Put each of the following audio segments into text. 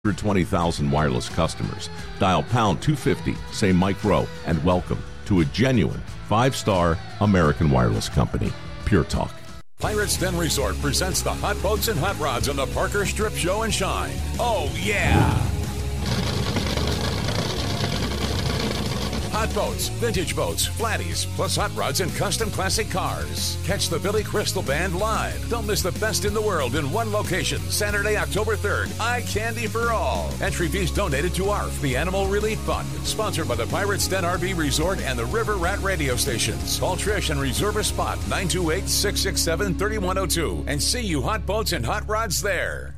120,000 wireless customers. Dial pound 250, say Mike Rowe, and welcome to a genuine 5-star American wireless company. Pure Talk. Pirates Den Resort presents the Hot Boats and Hot Rods on the Parker Strip Show and Shine. Oh, yeah! Hot boats, vintage boats, flatties, plus hot rods and custom classic cars. Catch the Billy Crystal Band live. Don't miss the best in the world in one location. Saturday, October 3rd. Eye candy for all. Entry fees donated to ARF, the Animal Relief Fund. Sponsored by the Pirates Den RV Resort and the River Rat radio stations. Call Trish and reserve a spot, 928-667-3102. And see you hot boats and hot rods there.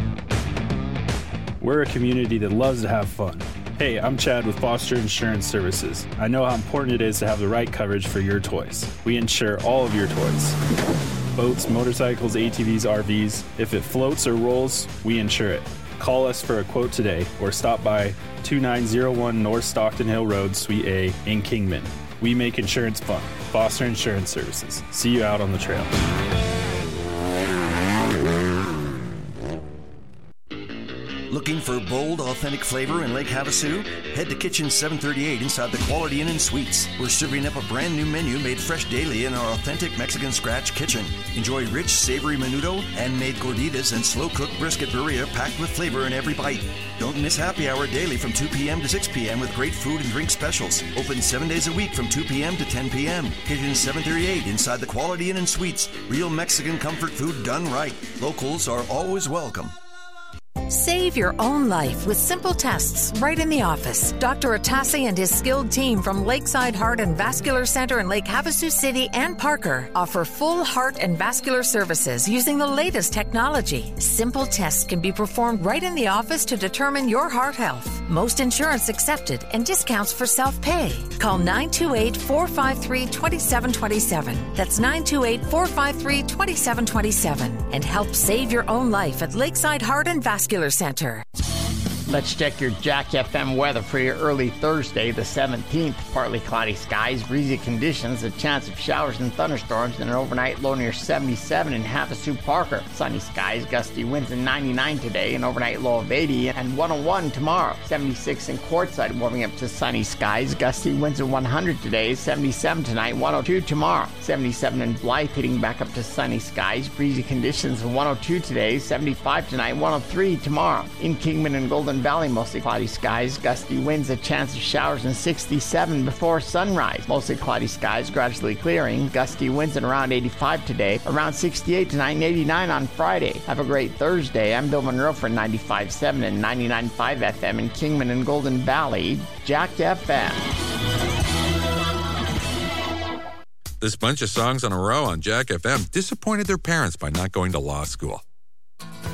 We're a community that loves to have fun. Hey, I'm Chad with Foster Insurance Services. I know how important it is to have the right coverage for your toys. We insure all of your toys. Boats, motorcycles, ATVs, RVs. If it floats or rolls, we insure it. Call us for a quote today or stop by 2901 North Stockton Hill Road, Suite A in Kingman. We make insurance fun. Foster Insurance Services. See you out on the trail. Looking for bold, authentic flavor in Lake Havasu? Head to Kitchen 738 inside the Quality Inn and Suites. We're serving up a brand new menu made fresh daily in our authentic Mexican scratch kitchen. Enjoy rich, savory menudo, handmade gorditas, and slow-cooked brisket birria packed with flavor in every bite. Don't miss happy hour daily from 2 p.m. to 6 p.m. with great food and drink specials. Open 7 days a week from 2 p.m. to 10 p.m. Kitchen 738 inside the Quality Inn and Suites. Real Mexican comfort food done right. Locals are always welcome. Save your own life with simple tests right in the office. Dr. Atassi and his skilled team from Lakeside Heart and Vascular Center in Lake Havasu City and Parker offer full heart and vascular services using the latest technology. Simple tests can be performed right in the office to determine your heart health. Most insurance accepted and discounts for self-pay. Call 928-453-2727. That's 928-453-2727 and help save your own life at Lakeside Heart and Vascular Center. Let's check your Jack FM weather for your early Thursday, the 17th. Partly cloudy skies, breezy conditions, a chance of showers and thunderstorms, and an overnight low near 77 in Havasu, Parker. Sunny skies, gusty winds, and 99 today, an overnight low of 80 and 101 tomorrow. 76 in Quartzsite, warming up to sunny skies, gusty winds of 100 today, 77 tonight, 102 tomorrow. 77 in Blythe, hitting back up to sunny skies, breezy conditions, 102 today, 75 tonight, 103 tomorrow. In Kingman and Golden Valley, mostly cloudy skies, gusty winds, a chance of showers, and 67 before sunrise. Mostly cloudy skies, gradually clearing, gusty winds and around 85 today, around 68 tonight, and 89 on Friday. Have a great Thursday. I'm Bill Monroe for 95.7 and 99.5 FM in Kingman and Golden Valley, Jack FM. This bunch of songs in a row on Jack FM disappointed their parents by not going to law school.